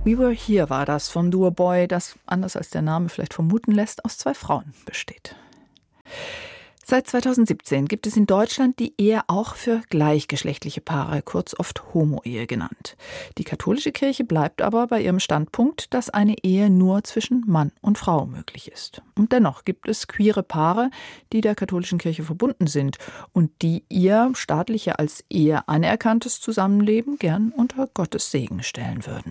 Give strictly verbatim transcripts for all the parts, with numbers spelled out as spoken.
We Were Here war das vom Duo Boy, das, anders als der Name vielleicht vermuten lässt, aus zwei Frauen besteht. Seit zweitausendsiebzehn gibt es in Deutschland die Ehe auch für gleichgeschlechtliche Paare, kurz oft Homo-Ehe genannt. Die katholische Kirche bleibt aber bei ihrem Standpunkt, dass eine Ehe nur zwischen Mann und Frau möglich ist. Und dennoch gibt es queere Paare, die der katholischen Kirche verbunden sind und die ihr staatliche als Ehe anerkanntes Zusammenleben gern unter Gottes Segen stellen würden.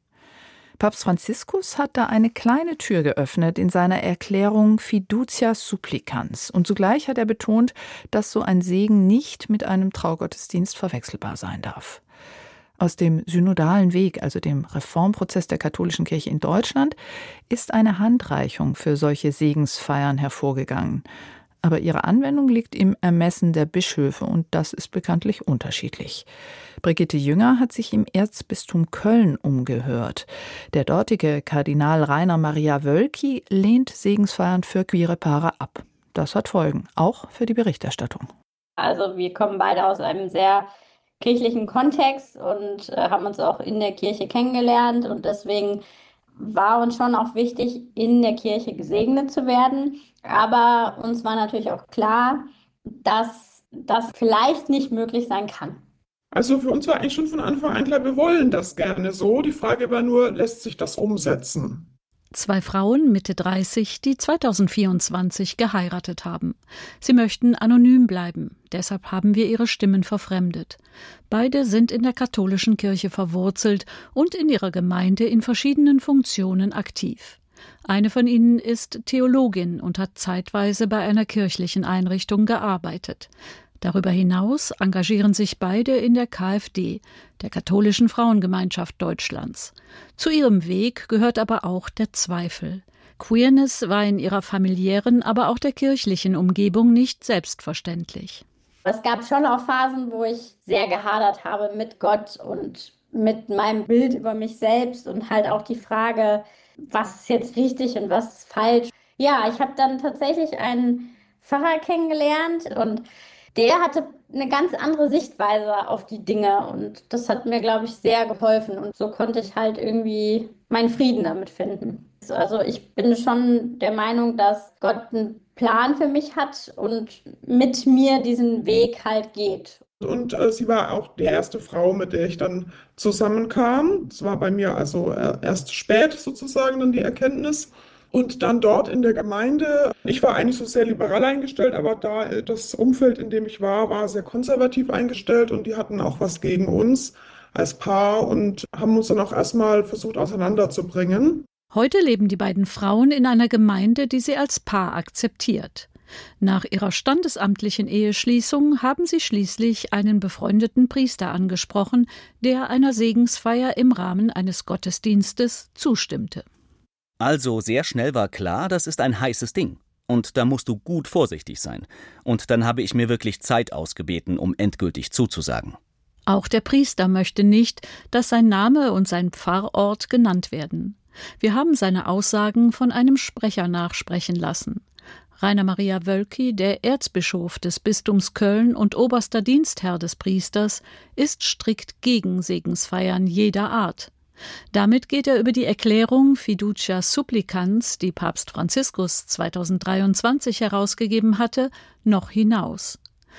Papst Franziskus hat da eine kleine Tür geöffnet in seiner Erklärung Fiducia Supplicans. Und zugleich hat er betont, dass so ein Segen nicht mit einem Traugottesdienst verwechselbar sein darf. Aus dem synodalen Weg, also dem Reformprozess der katholischen Kirche in Deutschland, ist eine Handreichung für solche Segensfeiern hervorgegangen. Aber ihre Anwendung liegt im Ermessen der Bischöfe und das ist bekanntlich unterschiedlich. Brigitte Jünger hat sich im Erzbistum Köln umgehört. Der dortige Kardinal Rainer Maria Wölki lehnt Segensfeiern für queere Paare ab. Das hat Folgen, auch für die Berichterstattung. Also wir kommen beide aus einem sehr kirchlichen Kontext und äh, haben uns auch in der Kirche kennengelernt und deswegen war uns schon auch wichtig, in der Kirche gesegnet zu werden. Aber uns war natürlich auch klar, dass das vielleicht nicht möglich sein kann. Also für uns war eigentlich schon von Anfang an klar, wir wollen das gerne so. Die Frage war nur, lässt sich das umsetzen? Zwei Frauen Mitte dreißig, die zweitausendvierundzwanzig geheiratet haben. Sie möchten anonym bleiben, deshalb haben wir ihre Stimmen verfremdet. Beide sind in der katholischen Kirche verwurzelt und in ihrer Gemeinde in verschiedenen Funktionen aktiv. Eine von ihnen ist Theologin und hat zeitweise bei einer kirchlichen Einrichtung gearbeitet. Darüber hinaus engagieren sich beide in der K f D, der Katholischen Frauengemeinschaft Deutschlands. Zu ihrem Weg gehört aber auch der Zweifel. Queerness war in ihrer familiären, aber auch der kirchlichen Umgebung nicht selbstverständlich. Es gab schon auch Phasen, wo ich sehr gehadert habe mit Gott und mit meinem Bild über mich selbst und halt auch die Frage, was ist jetzt richtig und was ist falsch. Ja, ich habe dann tatsächlich einen Pfarrer kennengelernt und der hatte eine ganz andere Sichtweise auf die Dinge und das hat mir, glaube ich, sehr geholfen und so konnte ich halt irgendwie meinen Frieden damit finden. Also ich bin schon der Meinung, dass Gott einen Plan für mich hat und mit mir diesen Weg halt geht. Und äh, sie war auch die erste Frau, mit der ich dann zusammenkam. Es war bei mir also äh, erst spät sozusagen dann die Erkenntnis. Und dann dort in der Gemeinde, ich war eigentlich so sehr liberal eingestellt, aber da das Umfeld, in dem ich war, war sehr konservativ eingestellt und die hatten auch was gegen uns als Paar und haben uns dann auch erstmal versucht auseinanderzubringen. Heute leben die beiden Frauen in einer Gemeinde, die sie als Paar akzeptiert. Nach ihrer standesamtlichen Eheschließung haben sie schließlich einen befreundeten Priester angesprochen, der einer Segensfeier im Rahmen eines Gottesdienstes zustimmte. Also sehr schnell war klar, das ist ein heißes Ding. Und da musst du gut vorsichtig sein. Und dann habe ich mir wirklich Zeit ausgebeten, um endgültig zuzusagen. Auch der Priester möchte nicht, dass sein Name und sein Pfarrort genannt werden. Wir haben seine Aussagen von einem Sprecher nachsprechen lassen. Rainer Maria Wölki, der Erzbischof des Bistums Köln und oberster Dienstherr des Priesters, ist strikt gegen Segensfeiern jeder Art. Damit geht er über die Erklärung Fiducia Supplicans, die Papst Franziskus zweitausenddreiundzwanzig herausgegeben hatte, noch hinaus.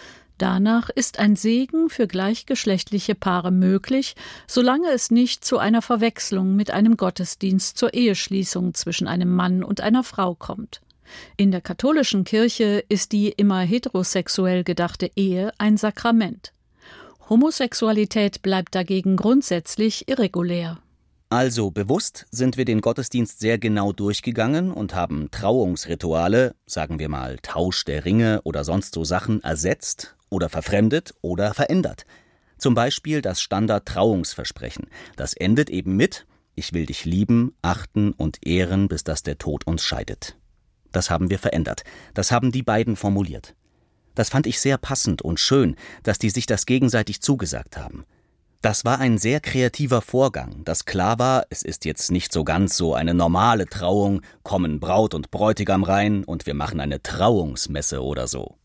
Danach ist ein Segen für gleichgeschlechtliche Paare möglich, solange es nicht zu einer Verwechslung mit einem Gottesdienst zur Eheschließung zwischen einem Mann und einer Frau kommt. In der katholischen Kirche ist die immer heterosexuell gedachte Ehe ein Sakrament. Homosexualität bleibt dagegen grundsätzlich irregulär. Also bewusst sind wir den Gottesdienst sehr genau durchgegangen und haben Trauungsrituale, sagen wir mal Tausch der Ringe oder sonst so Sachen, ersetzt oder verfremdet oder verändert. Zum Beispiel das Standard-Trauungsversprechen. Das endet eben mit: Ich will dich lieben, achten und ehren, bis dass der Tod uns scheidet. Das haben wir verändert. Das haben die beiden formuliert. Das fand ich sehr passend und schön, dass die sich das gegenseitig zugesagt haben. Das war ein sehr kreativer Vorgang, dass klar war, es ist jetzt nicht so ganz so eine normale Trauung, kommen Braut und Bräutigam rein und wir machen eine Trauungsmesse oder so.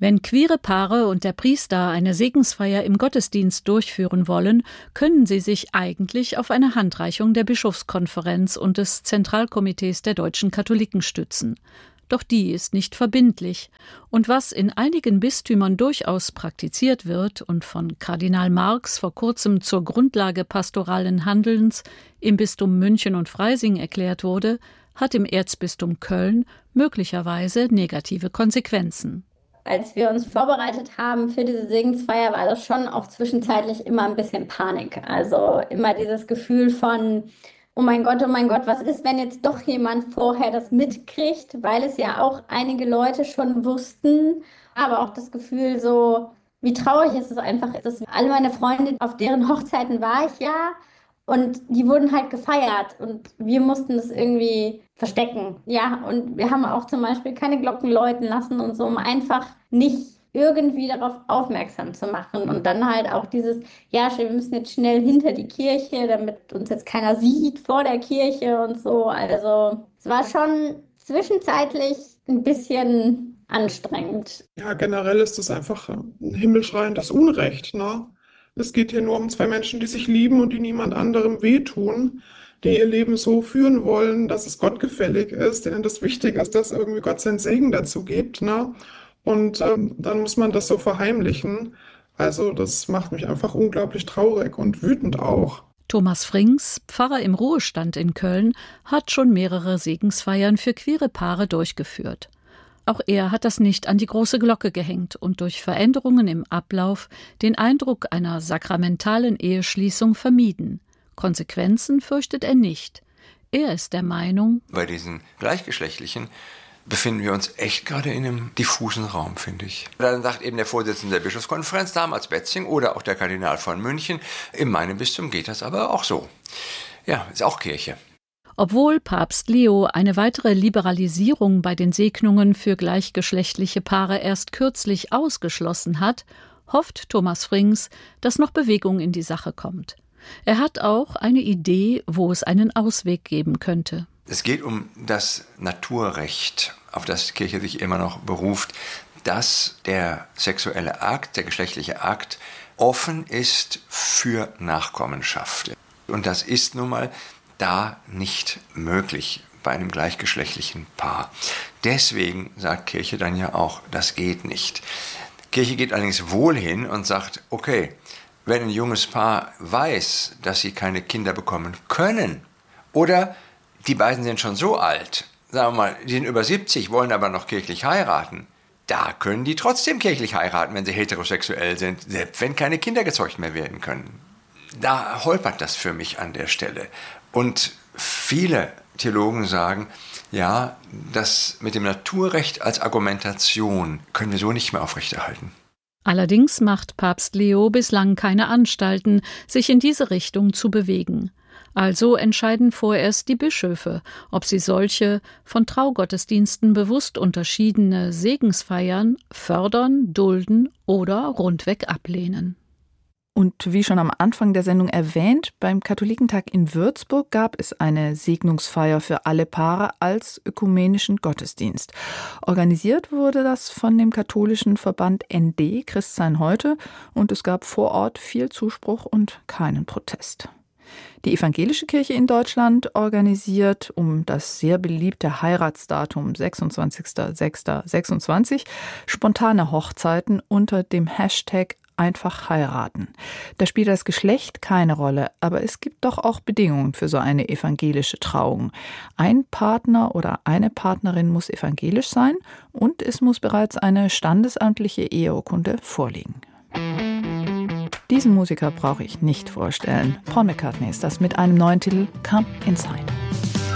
Wenn queere Paare und der Priester eine Segensfeier im Gottesdienst durchführen wollen, können sie sich eigentlich auf eine Handreichung der Bischofskonferenz und des Zentralkomitees der deutschen Katholiken stützen. Doch die ist nicht verbindlich. Und was in einigen Bistümern durchaus praktiziert wird und von Kardinal Marx vor kurzem zur Grundlage pastoralen Handelns im Bistum München und Freising erklärt wurde, hat im Erzbistum Köln möglicherweise negative Konsequenzen. Als wir uns vorbereitet haben für diese Segensfeier, war das schon auch zwischenzeitlich immer ein bisschen Panik. Also immer dieses Gefühl von, oh mein Gott, oh mein Gott, was ist, wenn jetzt doch jemand vorher das mitkriegt? Weil es ja auch einige Leute schon wussten, aber auch das Gefühl so, wie traurig ist es einfach, dass alle meine Freunde, auf deren Hochzeiten war ich ja, und die wurden halt gefeiert und wir mussten das irgendwie verstecken. Ja, und wir haben auch zum Beispiel keine Glocken läuten lassen und so, um einfach nicht irgendwie darauf aufmerksam zu machen. Und dann halt auch dieses, ja, wir müssen jetzt schnell hinter die Kirche, damit uns jetzt keiner sieht vor der Kirche und so. Also es war schon zwischenzeitlich ein bisschen anstrengend. Ja, generell ist es einfach ein himmelschreiendes Unrecht, ne? Es geht hier nur um zwei Menschen, die sich lieben und die niemand anderem wehtun, die ihr Leben so führen wollen, dass es Gott gefällig ist, denen das wichtig ist, dass irgendwie Gott seinen Segen dazu gibt, ne? Und ähm, dann muss man das so verheimlichen. Also das macht mich einfach unglaublich traurig und wütend auch. Thomas Frings, Pfarrer im Ruhestand in Köln, hat schon mehrere Segensfeiern für queere Paare durchgeführt. Auch er hat das nicht an die große Glocke gehängt und durch Veränderungen im Ablauf den Eindruck einer sakramentalen Eheschließung vermieden. Konsequenzen fürchtet er nicht. Er ist der Meinung, bei diesen Gleichgeschlechtlichen befinden wir uns echt gerade in einem diffusen Raum, finde ich. Dann sagt eben der Vorsitzende der Bischofskonferenz, damals Betzing, oder auch der Kardinal von München, in meinem Bistum geht das aber auch so. Ja, ist auch Kirche. Obwohl Papst Leo eine weitere Liberalisierung bei den Segnungen für gleichgeschlechtliche Paare erst kürzlich ausgeschlossen hat, hofft Thomas Frings, dass noch Bewegung in die Sache kommt. Er hat auch eine Idee, wo es einen Ausweg geben könnte. Es geht um das Naturrecht, auf das die Kirche sich immer noch beruft, dass der sexuelle Akt, der geschlechtliche Akt, offen ist für Nachkommenschaft. Und das ist nun mal da nicht möglich bei einem gleichgeschlechtlichen Paar. Deswegen sagt Kirche dann ja auch, das geht nicht. Kirche geht allerdings wohl hin und sagt, okay, wenn ein junges Paar weiß, dass sie keine Kinder bekommen können, oder die beiden sind schon so alt, sagen wir mal, die sind über siebzig, wollen aber noch kirchlich heiraten, da können die trotzdem kirchlich heiraten, wenn sie heterosexuell sind, selbst wenn keine Kinder gezeugt mehr werden können. Da holpert das für mich an der Stelle. Und viele Theologen sagen, ja, das mit dem Naturrecht als Argumentation können wir so nicht mehr aufrechterhalten. Allerdings macht Papst Leo bislang keine Anstalten, sich in diese Richtung zu bewegen. Also entscheiden vorerst die Bischöfe, ob sie solche von Traugottesdiensten bewusst unterschiedene Segensfeiern fördern, dulden oder rundweg ablehnen. Und wie schon am Anfang der Sendung erwähnt, beim Katholikentag in Würzburg gab es eine Segnungsfeier für alle Paare als ökumenischen Gottesdienst. Organisiert wurde das von dem katholischen Verband N D Christsein heute und es gab vor Ort viel Zuspruch und keinen Protest. Die evangelische Kirche in Deutschland organisiert um das sehr beliebte Heiratsdatum sechsundzwanzigster sechster sechsundzwanzig spontane Hochzeiten unter dem Hashtag einfach heiraten. Da spielt das Geschlecht keine Rolle, aber es gibt doch auch Bedingungen für so eine evangelische Trauung. Ein Partner oder eine Partnerin muss evangelisch sein und es muss bereits eine standesamtliche Eheurkunde vorliegen. Diesen Musiker brauche ich nicht vorstellen. Paul McCartney ist das mit einem neuen Titel Come Inside.